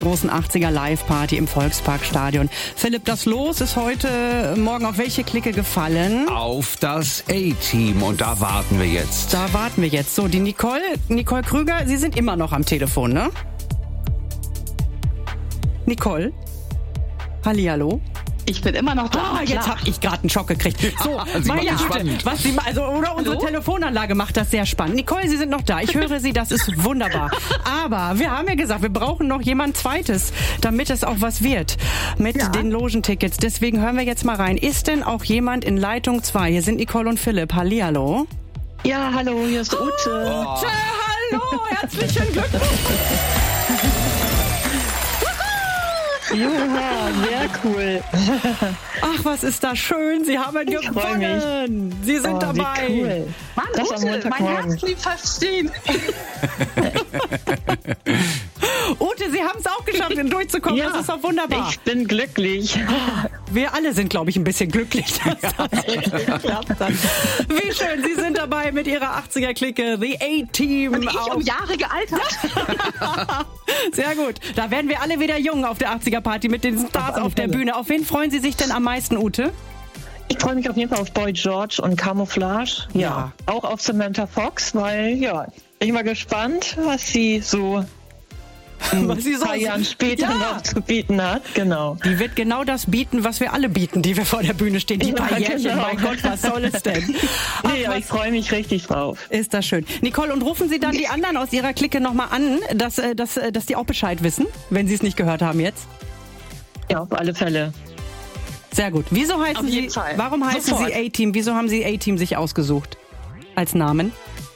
großen 80er Live-Party im Volksparkstadion. Philipp, das Los ist heute Morgen auf welche Clique gefallen? Auf das A-Team, und da warten wir jetzt. So, die Nicole Krüger, Sie sind immer noch am Telefon, ne? Nicole? Hallihallo? Ich bin immer noch da. Jetzt habe ich gerade einen Schock gekriegt. So, meine Güte, unsere Telefonanlage macht das sehr spannend. Nicole, Sie sind noch da. Ich höre Sie, das ist wunderbar. Aber wir haben ja gesagt, wir brauchen noch jemand Zweites, damit es auch was wird mit den Logentickets. Deswegen hören wir jetzt mal rein. Ist denn auch jemand in Leitung 2? Hier sind Nicole und Philipp. Hallihallo. Ja, hallo, hier ist Ute. Ute, hallo, herzlichen Glückwunsch. Juha, sehr cool. Ach, was ist das schön. Sie haben gewonnen. Sie sind dabei. Wie cool. Mann, Das Ute, mein Herz blieb verstehen. Ute, Sie haben es auch geschafft, durchzukommen. Ja, das ist doch wunderbar. Ich bin glücklich. Wir alle sind, glaube ich, ein bisschen glücklich, dass das wirklich geklappt hat. Wie schön, Sie sind dabei mit Ihrer 80er-Clique, The A-Team. Und ich um Jahre gealtert. Sehr gut. Da werden wir alle wieder jung auf der 80er-Party mit den Stars auf der Bühne. Auf wen freuen Sie sich denn am meisten, Ute? Ich freue mich auf jeden Fall auf Boy George und Camouflage. Ja. Auch auf Samantha Fox, weil, ich bin mal gespannt, was sie so ein paar Jahren später noch zu bieten hat. Genau. Die wird genau das bieten, was wir alle bieten, die wir vor der Bühne stehen. Die paar Jährchen, genau. mein Gott, was soll es denn? Aber ich freue mich richtig drauf. Ist das schön. Nicole, und rufen Sie dann die anderen aus Ihrer Clique nochmal an, dass die auch Bescheid wissen, wenn Sie es nicht gehört haben jetzt? Ja, auf alle Fälle. Sehr gut. Wieso heißen Sie, warum heißen Sie A-Team? Wieso haben Sie A-Team sich ausgesucht als Namen?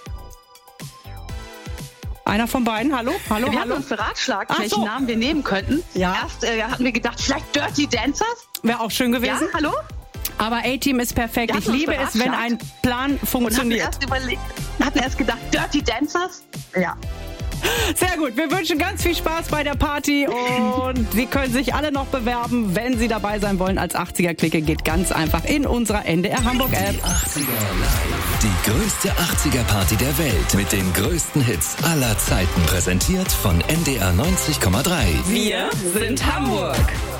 Einer von beiden? Hallo? Wir haben uns beratschlagt, welchen Namen wir nehmen könnten. Ja. Erst hatten wir gedacht, vielleicht Dirty Dancers. Wäre auch schön gewesen. Ja, hallo? Aber A-Team ist perfekt. Ich liebe es, wenn ein Plan funktioniert. Und hatten erst gedacht, Dirty Dancers. Ja. Sehr gut. Wir wünschen ganz viel Spaß bei der Party und Sie können sich alle noch bewerben, wenn Sie dabei sein wollen als 80er-Clique. Geht ganz einfach in unserer NDR Hamburg-App. Die 80er Live. Die größte 80er-Party der Welt mit den größten Hits aller Zeiten. Präsentiert von NDR 90,3. Wir sind Hamburg.